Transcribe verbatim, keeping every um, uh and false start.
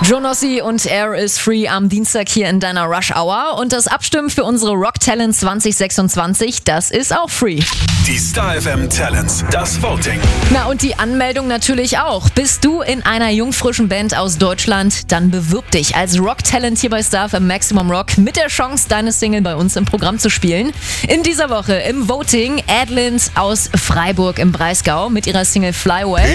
Jonossi und Air is Free am Dienstag hier in deiner Rush Hour. Und das Abstimmen für unsere Rock Talent zwanzig sechsundzwanzig, das ist auch free. Die Star F M Talents, das Voting. Na und die Anmeldung natürlich auch. Bist du in einer jungfrischen Band aus Deutschland, dann bewirb dich als Rock Talent hier bei Star F M Maximum Rock mit der Chance, deine Single bei uns im Programm zu spielen. In dieser Woche im Voting Adlint aus Freiburg im Breisgau mit ihrer Single Fly Away.